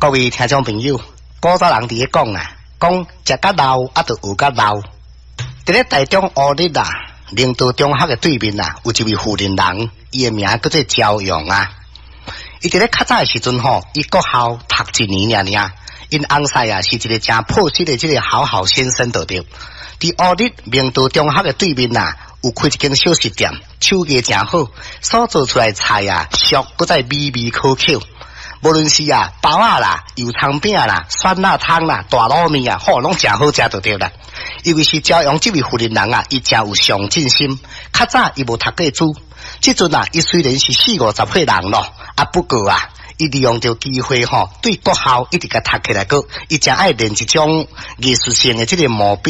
各位听众朋友，古早人伫咧讲啊，讲食甲老啊，就有甲老。伫咧台中乌日啊，灵道中学嘅对面啊，有一位富人人，伊嘅名叫做焦勇啊。伊伫咧较早嘅时阵吼，伊国校读1年尔，因翁婿啊是一个真朴实嘅即个好先生就对。伫乌日明道中学嘅对面啊，有开一间小食店，手艺真好，所做出来的菜啊，俗搁再美味可口。无论是啊包啊啦、油葱饼啦、酸辣汤啦、大卤面啊，吼，拢真好食就对啦。因为是朝阳这位富人人啊，伊真有上进心。较早伊无读过书，即阵啊，伊虽然是40-50岁人咯，啊不过啊，伊利用着机会吼，对国校一直甲读起来个，伊真爱练一种艺术性的这个毛病。